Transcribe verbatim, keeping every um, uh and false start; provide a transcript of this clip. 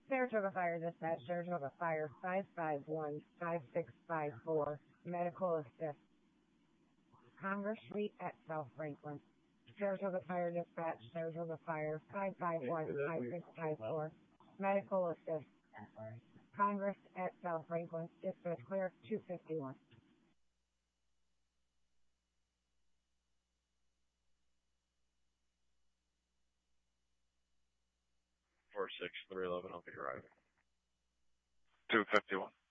Saratoga Fire Dispatch, Saratoga Fire five five one, five six five four, medical assist. Congress Street at South Franklin. Saratoga Fire Dispatch, Saratoga Fire five five one, five six five four, medical assist. Congress at South Franklin, dispatch clear two fifty-one. four six three eleven, I'll be arriving. two fifty-one.